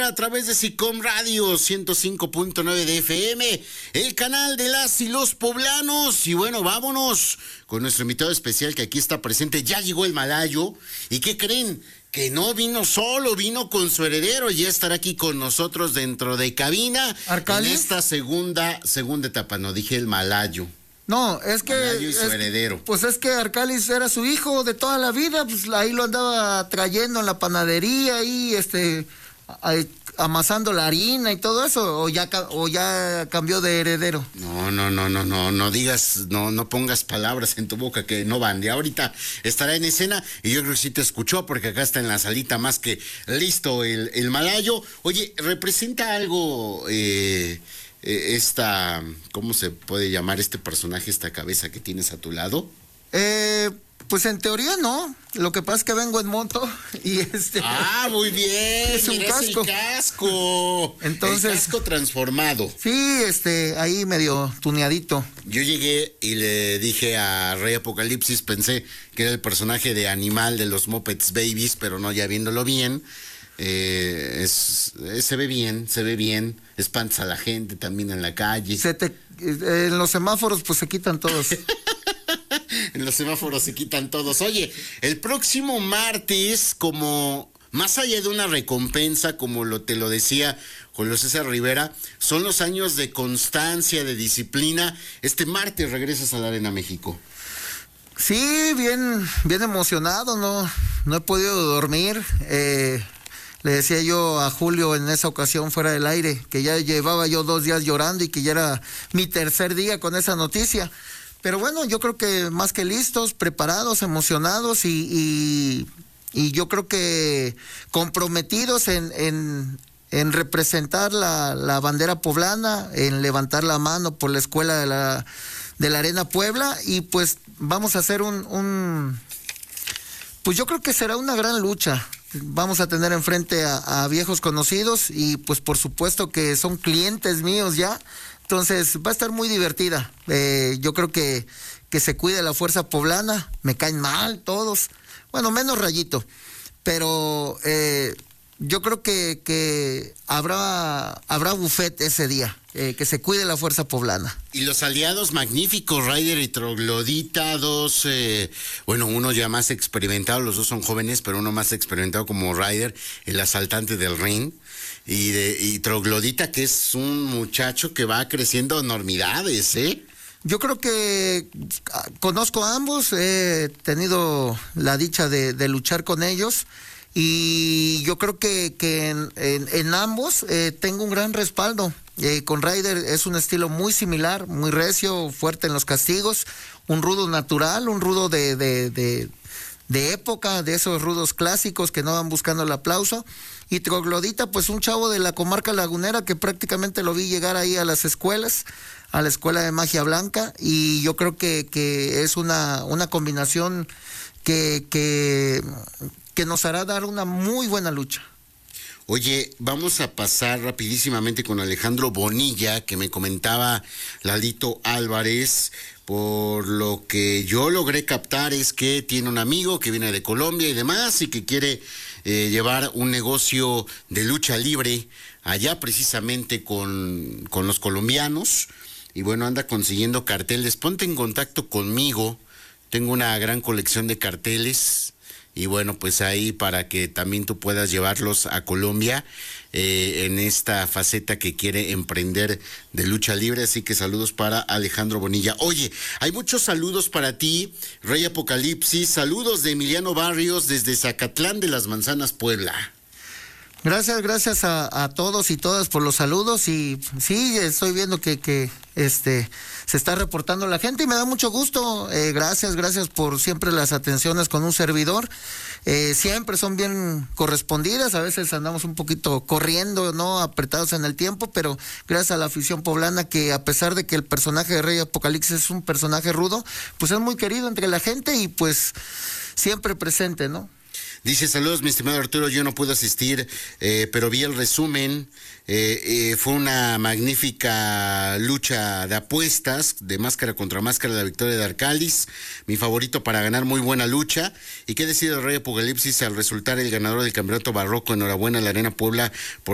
A través de SICOM Radio 105.9 de FM, el canal de las y los poblanos. Y bueno, vámonos con nuestro invitado especial que aquí está presente. Ya llegó el Malayo. ¿Y qué creen? Que no vino solo, vino con su heredero y ya estará aquí con nosotros dentro de cabina. ¿Arcali? En esta segunda etapa. No, dije el Malayo. No, es que... Malayo y su heredero. Pues es que Arcalis era su hijo de toda la vida, pues ahí lo andaba trayendo en la panadería, ahí amasando la harina y todo eso, o ya cambió de heredero. No digas, no pongas palabras en tu boca que no van. De ahorita estará en escena y yo creo que sí te escuchó porque acá está en la salita más que listo el Malayo. Oye, ¿representa algo cómo se puede llamar este personaje, esta cabeza que tienes a tu lado? Pues en teoría no, lo que pasa es que vengo en moto y muy bien, es un casco. El casco. Entonces, el casco transformado. Sí, ahí medio tuneadito. Yo llegué y le dije a Rey Apocalipsis, pensé que era el personaje de Animal de los Muppets Babies, pero no, ya viéndolo bien, se ve bien, espantas a la gente también en la calle. En los semáforos pues se quitan todos. En los semáforos se quitan todos. Oye, el próximo martes, como más allá de una recompensa, como te lo decía Julio César Rivera, son los años de constancia, de disciplina. Este martes regresas a la Arena México. Sí, bien emocionado, no he podido dormir. Le decía yo a Julio en esa ocasión fuera del aire que ya llevaba yo 2 días llorando y que ya era mi tercer día con esa noticia. Pero bueno, yo creo que más que listos, preparados, emocionados y yo creo que comprometidos en representar la bandera poblana, en levantar la mano por la escuela de la Arena Puebla y pues vamos a hacer pues yo creo que será una gran lucha. Vamos a tener enfrente a viejos conocidos y pues por supuesto que son clientes míos ya. Entonces va a estar muy divertida. Yo creo que se cuide la fuerza poblana. Me caen mal todos. Bueno, menos Rayito. Pero yo creo que habrá buffet ese día. Que se cuide la fuerza poblana. Y los aliados magníficos, Ryder y Troglodita, dos, uno ya más experimentado, los dos son jóvenes, pero uno más experimentado como Ryder, el asaltante del ring. Y Troglodita, que es un muchacho que va creciendo enormidades, ¿eh? Yo creo que conozco a ambos, he tenido la dicha de luchar con ellos y yo creo que en ambos tengo un gran respaldo. Con Ryder es un estilo muy similar, muy recio, fuerte en los castigos, un rudo natural, un rudo de época, de esos rudos clásicos que no van buscando el aplauso. Y Troglodita, pues un chavo de la comarca lagunera que prácticamente lo vi llegar ahí a las escuelas, a la escuela de magia blanca, y yo creo que es una combinación que nos hará dar una muy buena lucha. Oye, vamos a pasar rapidísimamente con Alejandro Bonilla, que me comentaba Lalito Álvarez. Por lo que yo logré captar es que tiene un amigo que viene de Colombia y demás y que quiere llevar un negocio de lucha libre allá precisamente con los colombianos. Y bueno, anda consiguiendo carteles. Ponte en contacto conmigo. Tengo una gran colección de carteles. Y bueno, pues ahí para que también tú puedas llevarlos a Colombia en esta faceta que quiere emprender de lucha libre. Así que saludos para Alejandro Bonilla. Oye, hay muchos saludos para ti, Rey Apocalipsis. Saludos de Emiliano Barrios desde Zacatlán de las Manzanas, Puebla. Gracias a todos y todas por los saludos y sí, estoy viendo que se está reportando la gente y me da mucho gusto. Gracias por siempre las atenciones con un servidor. Siempre son bien correspondidas, a veces andamos un poquito corriendo, no apretados en el tiempo, pero gracias a la afición poblana que a pesar de que el personaje de Rey Apocalipsis es un personaje rudo, pues es muy querido entre la gente y pues siempre presente, ¿no? Dice, saludos mi estimado Arturo, yo no pude asistir, pero vi el resumen, fue una magnífica lucha de apuestas, de máscara contra máscara, la victoria de Arcalis, mi favorito para ganar, muy buena lucha. ¿Y qué decide el Rey Apocalipsis al resultar el ganador del campeonato barroco? Enhorabuena a la Arena Puebla por